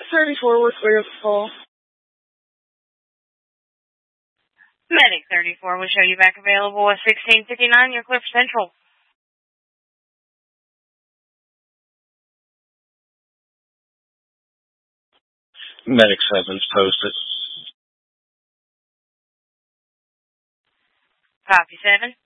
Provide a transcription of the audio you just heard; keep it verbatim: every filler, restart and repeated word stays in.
thirty-four was clear as full. Medic thirty-four will show you back available at sixteen fifty-nine, your Cliff Central. Medic seven's posted. Copy seven.